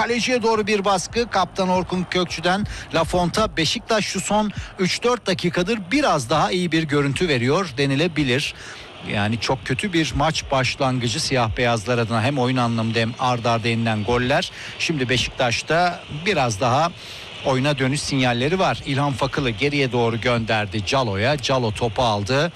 kaleciye doğru bir baskı kaptan Orkun Kökçü'den. Lafonta, Beşiktaş şu son 3-4 dakikadır biraz daha iyi bir görüntü veriyor denilebilir. Yani çok kötü bir maç başlangıcı siyah beyazlar adına, hem oyun anlamında hem ard arda yenilen goller. Şimdi Beşiktaş'ta biraz daha oyuna dönüş sinyalleri var. İlhan Fakılı geriye doğru gönderdi Calo'ya. Calo topu aldı.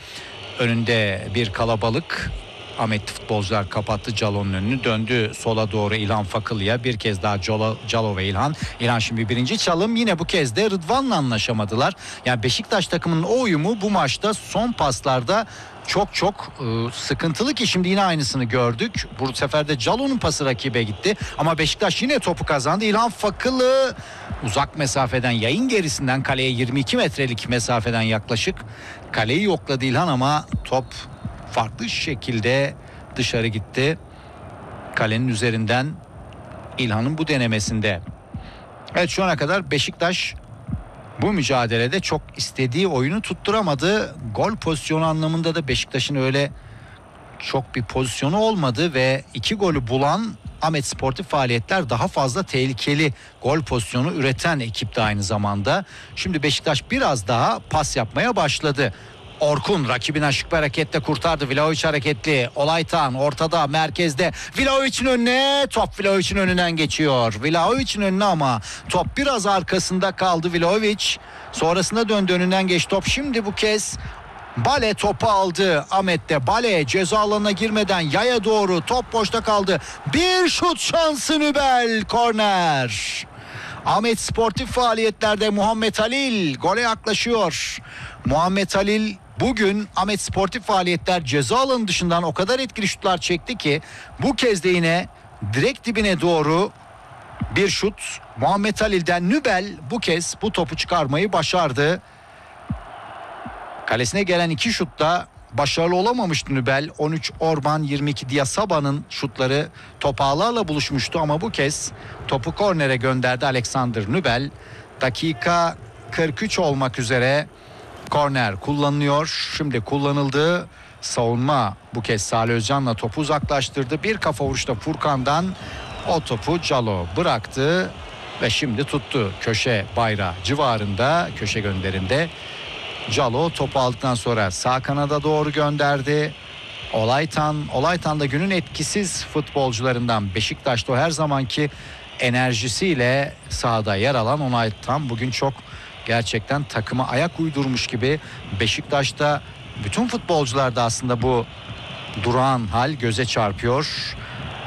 Önünde bir kalabalık. Ahmetli futbolcular kapattı Calo'nun önünü. Döndü sola doğru İlhan Fakılı'ya. Bir kez daha Calo ve İlhan. İlhan şimdi birinci çalım. Yine bu kez de Rıdvan'la anlaşamadılar. Yani Beşiktaş takımının o uyumu bu maçta son paslarda çok sıkıntılı ki şimdi yine aynısını gördük. Bu sefer de Calo'nun pası rakibe gitti. Ama Beşiktaş yine topu kazandı. İlhan Fakılı uzak mesafeden, yayın gerisinden kaleye 22 metrelik mesafeden yaklaşık kaleyi yokladı İlhan ama top farklı şekilde dışarı gitti. Kalenin üzerinden İlhan'ın bu denemesinde. Evet, şu ana kadar Beşiktaş bu mücadelede çok istediği oyunu tutturamadı. Gol pozisyonu anlamında da Beşiktaş'ın öyle çok bir pozisyonu olmadı ve 2 golü bulan Ahmet Sportif Faaliyetler daha fazla tehlikeli gol pozisyonu üreten ekipti aynı zamanda. Şimdi Beşiktaş biraz daha pas yapmaya başladı. Orkun rakibine şık bir hareketle kurtardı. Vlahovic hareketli. Olaytan ortada, merkezde. Vlahovic'in önüne. Top Vlahovic'in önünden geçiyor. Vlahovic'in önüne ama top biraz arkasında kaldı Vlahovic. Sonrasında döndü, önünden geçti top. Şimdi bu kez Bale topu aldı. Ahmet de Bale ceza alanına girmeden yaya doğru, top boşta kaldı. Bir şut şansı, Nübel korner. Ahmet Sportif Faaliyetlerde Muhammed Halil gole yaklaşıyor. Muhammed Halil bugün Ahmet Sportif Faaliyetler ceza alanı dışından o kadar etkili şutlar çekti ki bu kez de yine direkt dibine doğru bir şut Muhammed Halil'den. Nübel bu kez bu topu çıkarmayı başardı. Kalesine gelen 2 şutta başarılı olamamıştı Nübel. 13 Orban, 22 Diasaba'nın şutları top ağlarla buluşmuştu ama bu kez topu kornere gönderdi Alexander Nübel. Dakika 43 olmak üzere korner kullanılıyor. Şimdi kullanıldı. Savunma bu kez Salih Özcan'la topu uzaklaştırdı. Bir kafa vuruşta Furkan'dan o topu Calo bıraktı ve şimdi tuttu. Köşe bayrağı civarında, köşe gönderinde. Calo topu aldıktan sonra sağ kanada doğru gönderdi. Olaytan da günün etkisiz futbolcularından. Beşiktaş'ta o her zamanki enerjisiyle sahada yer alan Olaytan bugün çok gerçekten takıma ayak uydurmuş gibi. Beşiktaş'ta bütün futbolcularda aslında bu durağan hal göze çarpıyor.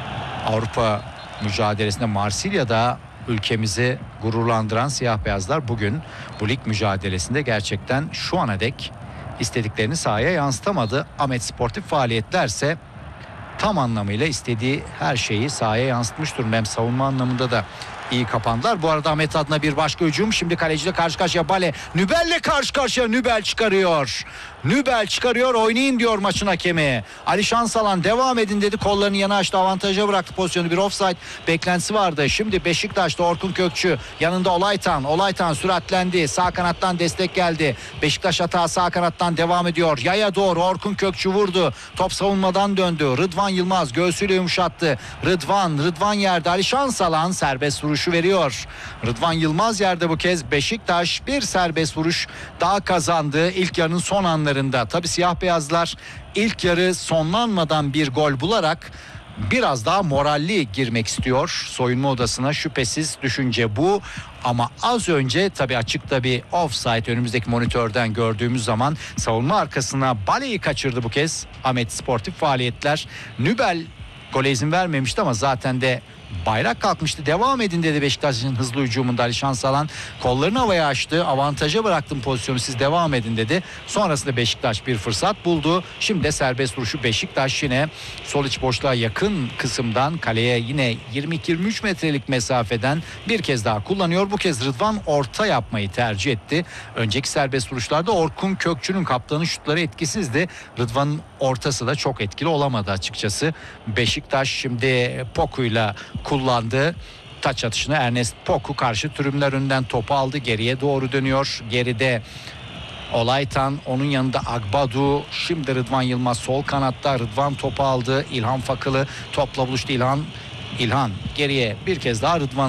Avrupa mücadelesinde Marsilya'da ülkemizi gururlandıran siyah beyazlar bugün bu lig mücadelesinde gerçekten şu ana dek istediklerini sahaya yansıtamadı. Ahmet Sportif Faaliyetlerse tam anlamıyla istediği her şeyi sahaya yansıtmış durumda. Hem savunma anlamında da iyi kapandılar. Bu arada Ahmet adına bir başka hücum. Şimdi kaleciyle karşı karşıya Bale. Nübel'le karşı karşıya. Nübel çıkarıyor. Nübel çıkarıyor. Oynayın diyor maçın hakemi. Ali Şansalan devam edin dedi. Kollarını yana açtı. Avantaja bıraktı pozisyonu. Bir offside beklentisi vardı. Şimdi Beşiktaş'ta Orkun Kökçü. Yanında Olaytan. Olaytan süratlendi. Sağ kanattan destek geldi. Beşiktaş hata sağ kanattan devam ediyor. Yaya doğru Orkun Kökçü vurdu. Top savunmadan döndü. Rıdvan Yılmaz göğsüyle yumuşattı. Rıdvan yerde. Ali Şansalan serbest vuruşu veriyor. Rıdvan Yılmaz yerde bu kez. Beşiktaş bir serbest vuruş daha kazandı ilk yarının son anlarında. Tabii siyah beyazlar ilk yarı sonlanmadan bir gol bularak biraz daha moralli girmek istiyor soyunma odasına, şüphesiz düşünce bu. Ama az önce tabii açıkta bir offside önümüzdeki monitörden gördüğümüz zaman savunma arkasına Bale'yi kaçırdı bu kez Ahmet Sportif Faaliyetler. Nübel gole izin vermemişti ama zaten de bayrak kalkmıştı. Devam edin dedi Beşiktaş'ın hızlı hücumunda. Ali Şansalan kollarını havaya açtı. Avantaja bıraktım pozisyonu, siz devam edin dedi. Sonrasında Beşiktaş bir fırsat buldu. Şimdi de serbest vuruşu Beşiktaş yine sol iç boşluğa yakın kısımdan kaleye yine 22-23 metrelik mesafeden bir kez daha kullanıyor. Bu kez Rıdvan orta yapmayı tercih etti. Önceki serbest vuruşlarda Orkun Kökçü'nün kaptanı şutları etkisizdi. Rıdvan'ın ortası da çok etkili olamadı açıkçası. Beşiktaş şimdi Poku'yla kullandı. Taç atışını Ernest Poku karşı tribünler önünden topu aldı. Geriye doğru dönüyor. Geride Olaytan, onun yanında Agbadu. Şimdi Rıdvan Yılmaz sol kanatta. Rıdvan topu aldı. İlhan Fakılı topla buluştu. İlhan geriye bir kez daha Rıdvan